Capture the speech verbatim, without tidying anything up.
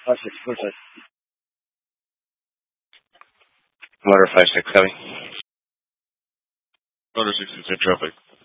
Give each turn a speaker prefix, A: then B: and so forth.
A: five six, four six.
B: Motor five six, heavy.
C: Motor sixty-two traffic.